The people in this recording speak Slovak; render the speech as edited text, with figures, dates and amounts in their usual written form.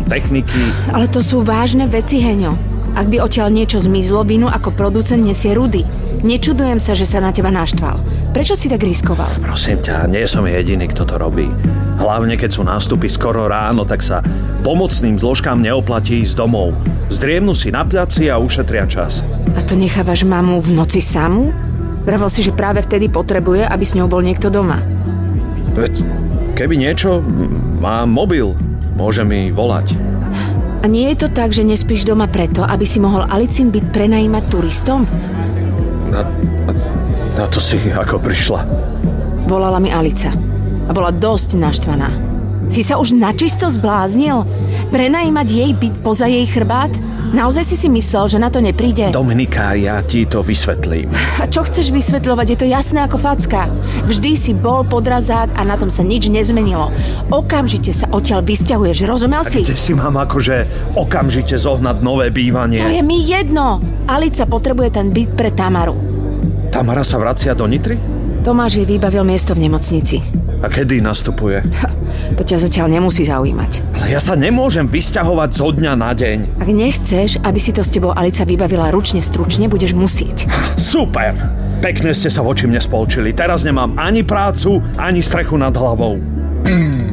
techniky. Ale to sú vážne veci, Heňo. Ak by odtiaľ niečo zmizlo, vinu ako producent nesie Rudy. Nečudujem sa, že sa na teba naštval. Prečo si tak riskoval? Prosím ťa, nie som jediný, kto to robí. Hlavne, keď sú nástupy skoro ráno, tak sa pomocným zložkám neoplatí ísť domov. Zdriemnú si na placi a ušetria čas. A to nechávaš mamu v noci samú? Vravel si, že práve vtedy potrebuje, aby s ňou bol niekto doma. Veď, keby niečo, mám mobil. Môže mi volať. A nie je to tak, že nespíš doma preto, aby si mohol Alicín byt prenajímať turistom? Na to si ako prišla? Volala mi Alica a bola dosť naštvaná. Si sa už načisto zbláznil? Prenajímať jej byt poza jej chrbát? Naozaj si myslel, že na to nepríde? Dominika, ja ti to vysvetlím. A čo chceš vysvetľovať? Je to jasné ako facka. Vždy si bol podrazák a na tom sa nič nezmenilo. Okamžite sa odtiaľ vysťahuješ, rozumel si? A kde si mám akože okamžite zohnať nové bývanie? To je mi jedno. Alica potrebuje ten byt pre Tamaru. Tamara sa vracia do Nitry? Tomáš jej vybavil miesto v nemocnici. A kedy nastupuje? To ťa zatiaľ nemusí zaujímať. Ale ja sa nemôžem vysťahovať zo dňa na deň. Ak nechceš, aby si to s tebou Alica vybavila ručne stručne, budeš musieť. Super! Pekne ste sa voči mne spolčili. Teraz nemám ani prácu, ani strechu nad hlavou.